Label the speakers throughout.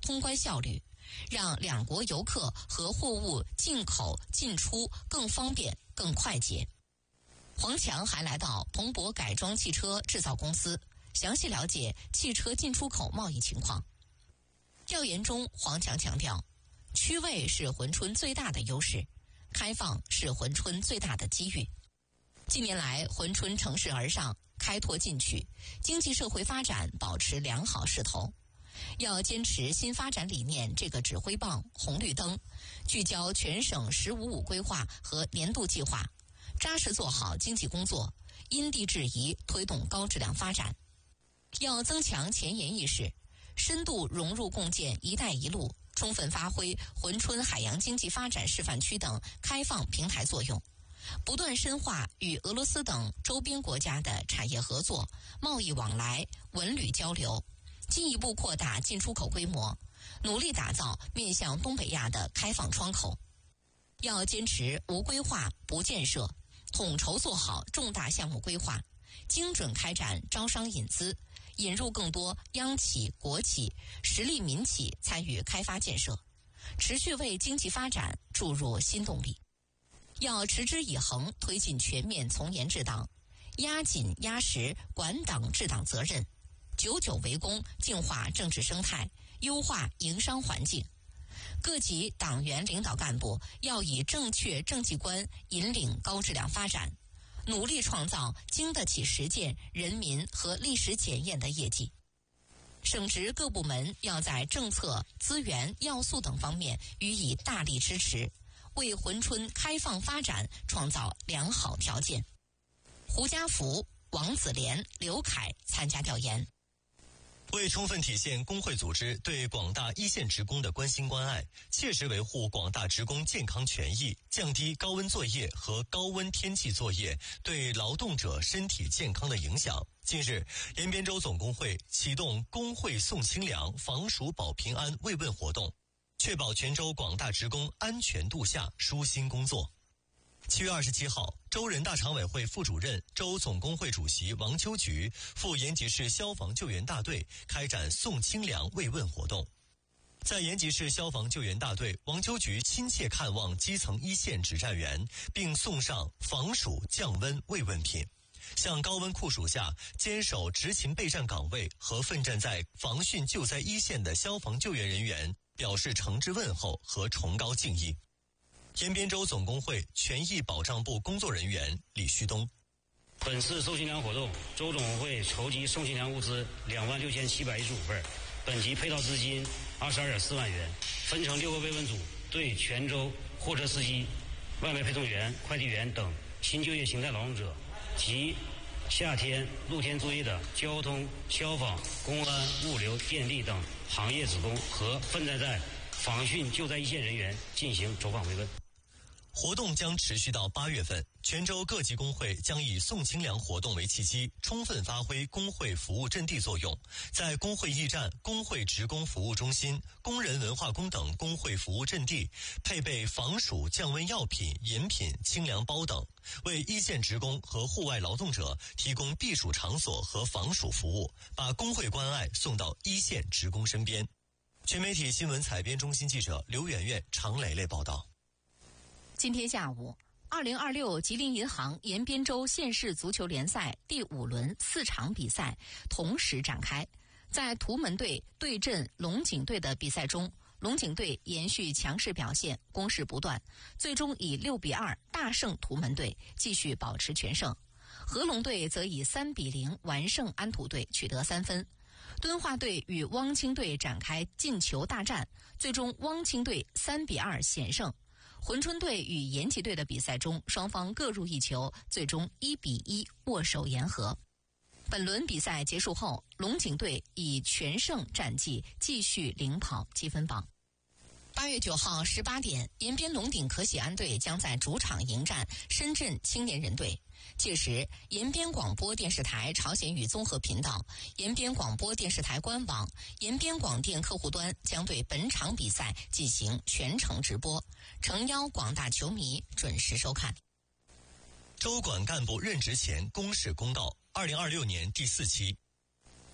Speaker 1: 通关效率，让两国游客和货物进口进出更方便、更快捷。黄强还来到鹏博改装汽车制造公司，详细了解汽车进出口贸易情况。调研中，黄强强调，区位是珲春最大的优势，开放是珲春最大的机遇。近年来，珲春乘势而上，开拓进取，经济社会发展保持良好势头。要坚持新发展理念这个指挥棒、红绿灯，聚焦全省“15+5”规划和年度计划，扎实做好经济工作，因地制宜推动高质量发展。要增强前沿意识，深度融入共建“一带一路”，充分发挥珲春海洋经济发展示范区等开放平台作用，不断深化与俄罗斯等周边国家的产业合作、贸易往来、文旅交流，进一步扩大进出口规模，努力打造面向东北亚的开放窗口。要坚持无规划不建设，统筹做好重大项目规划，精准开展招商引资，引入更多央企、国企、实力民企参与开发建设，持续为经济发展注入新动力。要持之以恒推进全面从严治党，压紧压实管党治党责任，久久为功，净化政治生态，优化营商环境。各级党员领导干部要以正确政绩观引领高质量发展，努力创造经得起实践、人民和历史检验的业绩。省直各部门要在政策、资源、要素等方面予以大力支持，为珲春开放发展创造良好条件。胡家福、王子莲、刘凯参加调研。
Speaker 2: 为充分体现工会组织对广大一线职工的关心关爱，切实维护广大职工健康权益，降低高温作业和高温天气作业对劳动者身体健康的影响，近日，延边州总工会启动工会送清凉、防暑保平安慰问活动，确保全州广大职工安全度夏、舒心工作。7月27号，州人大常委会副主任、州总工会主席王秋菊赴延吉市消防救援大队开展送清凉慰问活动。在延吉市消防救援大队，王秋菊亲切看望基层一线指战员，并送上防暑降温慰问品，向高温酷暑下坚守执勤备战岗位和奋战在防汛救灾一线的消防救援人员表示诚挚问候和崇高敬意。延边州总工会权益保障部工作人员李旭东：
Speaker 3: 本次送清凉活动，州总工会筹集送清凉物资26715份，本级配套资金22.4万元，分成6个慰问组，对全州货车司机、外卖配送员、快递员等新就业形态劳动者及夏天露天作业的交通、消防、公安、物流、电力等行业职工和奋战在防汛救灾一线人员进行走访慰问。
Speaker 2: 活动将持续到8月份，全州各级工会将以送清凉活动为契机，充分发挥工会服务阵地作用，在工会驿站、工会职工服务中心、工人文化宫等工会服务阵地配备防暑降温药品、饮品、清凉包等，为一线职工和户外劳动者提供避暑场所和防暑服务，把工会关爱送到一线职工身边。全媒体新闻采编中心记者刘媛媛、常蕾蕾报道。
Speaker 1: 今天下午，2026吉林银行延边州县市足球联赛第5轮4场比赛同时展开。在图门队对阵龙井队的比赛中，龙井队延续强势表现，攻势不断，最终以6-2大胜图门队，继续保持全胜。合龙队则以3-0完胜安土队，取得3分。敦化队与汪清队展开进球大战，最终汪清队3-2险胜。珲春队与延吉队的比赛中，双方各入1球，最终1-1握手言和。本轮比赛结束后，龙井队以全胜战绩继续领跑积分榜。8月9号18点，延边龙鼎可喜安队将在主场迎战深圳青年人队。届时，延边广播电视台朝鲜语综合频道、延边广播电视台官网、延边广电客户端将对本场比赛进行全程直播，诚邀广大球迷准时收看。
Speaker 2: 州管干部任职前公示公告2026年第4期。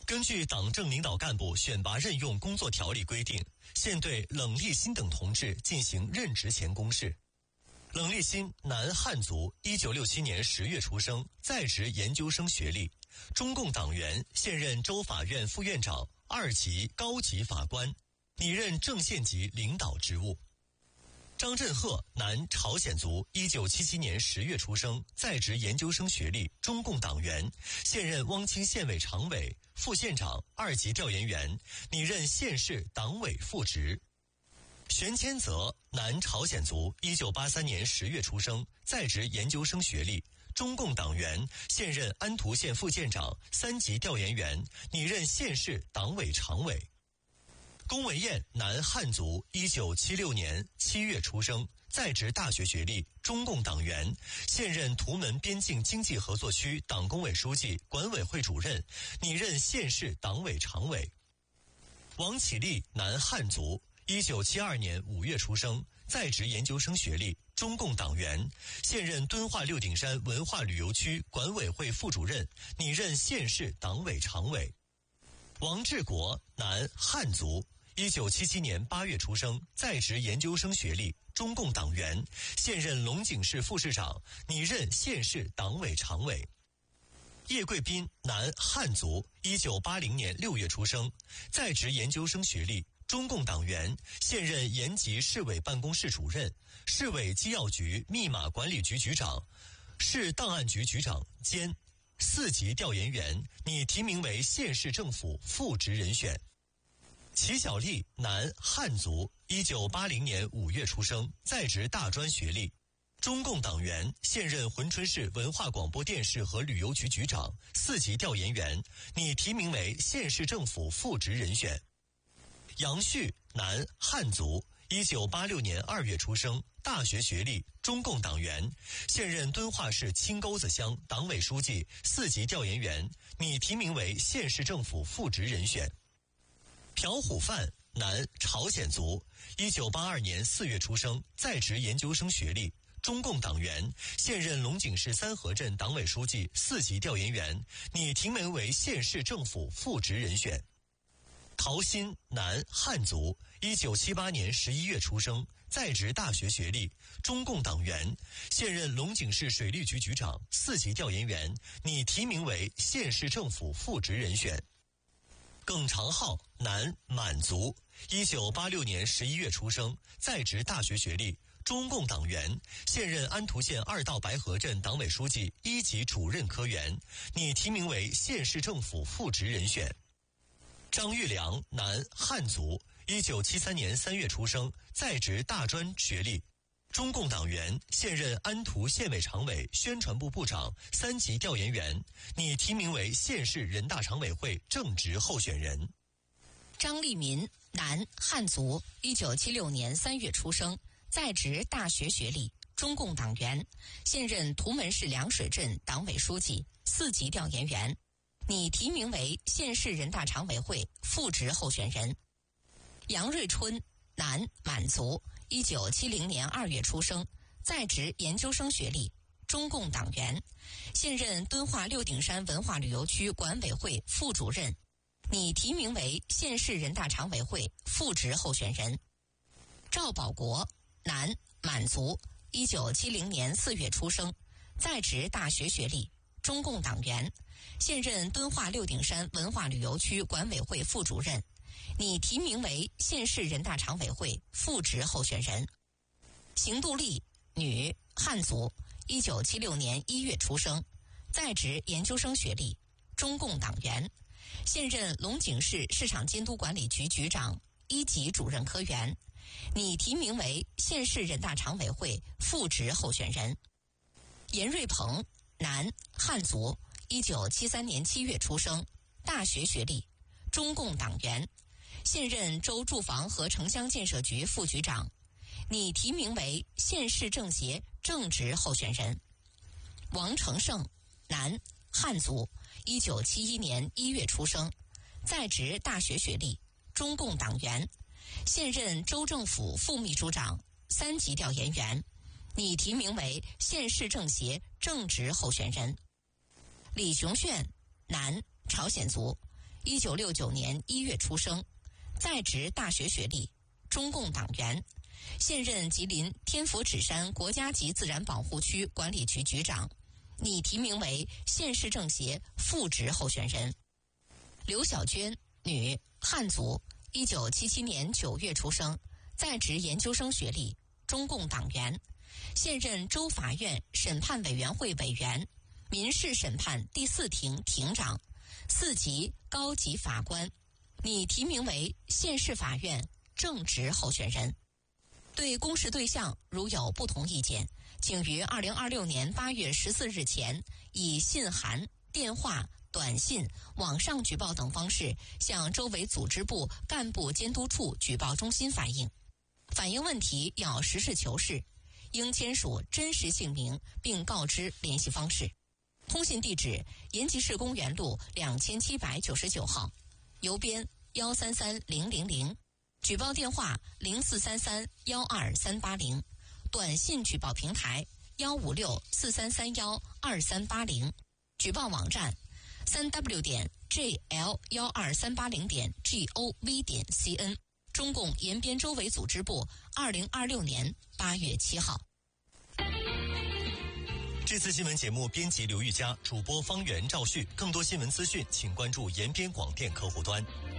Speaker 2: 根据党政领导干部选拔任用工作条例规定，现对冷立新等同志进行任职前公示。冷立新，男，汉族，1967年10月出生，在职研究生学历，中共党员，现任州法院副院长、2级高级法官，拟任正县级领导职务。张振赫，男，朝鲜族，1977年10月出生，在职研究生学历，中共党员，现任汪清县委常委、副县长、2级调研员，拟任县市党委副职。玄千泽，男，朝鲜族，1983年10月出生，在职研究生学历，中共党员，现任安图县副县长、3级调研员，拟任县市党委常委。龚文彦，男，汉族，1976年7月出生，在职大学学历，中共党员，现任图门边境经济合作区党工委书记、管委会主任，拟任县市党委常委。王启立，男，汉族，1972年5月出生，在职研究生学历，中共党员，现任敦化六顶山文化旅游区管委会副主任，拟任县市党委常委。王志国，男，汉族，1977年8月出生，在职研究生学历，中共党员，现任龙井市副市长，拟任县市党委常委。叶贵斌，男，汉族，1980年6月出生，在职研究生学历，中共党员，现任延吉市委办公室主任、市委机要局密码管理局局长、市档案局局长兼4级调研员，拟提名为县市政府副职人选。齐小丽，男，汉族，1980年5月出生，在职大专学历，中共党员，现任珲春市文化广播电视和旅游局局长、4级调研员，拟提名为县市政府副职人选。杨旭，男，汉族，1986年2月出生，大学学历，中共党员，现任敦化市青沟子乡党委书记、4级调研员，拟提名为县市政府副职人选。朴虎范，男，朝鲜族，1982年4月出生，在职研究生学历，中共党员，现任龙井市三河镇党委书记、4级调研员，拟提名为县市政府副职人选。陶鑫，男，汉族，1978年11月出生，在职大学学历，中共党员，现任龙井市水利局局长、4级调研员，拟提名为县市政府副职人选。耿长浩，男，满族，1986年11月出生，在职大学学历，中共党员，现任安图县2道白河镇党委书记、1级主任科员，拟提名为县市政府副职人选。张玉良，男，汉族，1973年3月出生，在职大专学历，中共党员，现任安图县委常委、宣传部部长、3级调研员，拟提名为县市人大常委会正职候选人。
Speaker 1: 张立民，男，汉族，1976年3月出生，在职大学学历，中共党员，现任图门市凉水镇党委书记、4级调研员，拟提名为县市人大常委会副职候选人。杨瑞春，男，满族，1970年2月出生，在职研究生学历，中共党员，现任敦化六顶山文化旅游区管委会副主任，拟提名为县市人大常委会副职候选人。赵保国，男，满族，1970年4月出生，在职大学学历，中共党员，现任敦化六顶山文化旅游区管委会副主任，拟提名为县市人大常委会副职候选人。邢杜丽，女，汉族，1976年1月出生，在职研究生学历，中共党员，现任龙井市市场监督管理局局长、1级主任科员，拟提名为县市人大常委会副职候选人。严瑞鹏，男，汉族，1973年7月出生，大学学历，中共党员，现任州住房和城乡建设局副局长，拟提名为县市政协正职候选人。王成胜，男，汉族，1971年1月出生，在职大学学历，中共党员，现任州政府副秘书长、3级调研员，拟提名为县市政协正职候选人。李雄炫，男，朝鲜族 1969年1月出生，在职大学学历，中共党员，现任吉林天佛纸山国家级自然保护区管理局局长，拟提名为县市政协副职候选人。刘小娟，女，汉族，1977年9月出生，在职研究生学历，中共党员，现任州法院审判委员会委员，民事审判第4庭庭长，4级高级法官，拟提名为县市法院正职候选人。对公示对象如有不同意见，请于2026年8月14日前以信函、电话、短信、网上举报等方式向州委组织部干部监督处举报中心反映。反映问题要实事求是，应签署真实姓名并告知联系方式。通信地址：延吉市公园路2799号，邮编133000，举报电话0433-12380，短信举报平台156-4331-2380，举报网站3w.jl12380.gov.cn。中共延边州委组织部2026年8月7号。
Speaker 2: 这次新闻节目编辑刘玉佳，主播方圆、赵旭。更多新闻资讯，请关注延边广电客户端。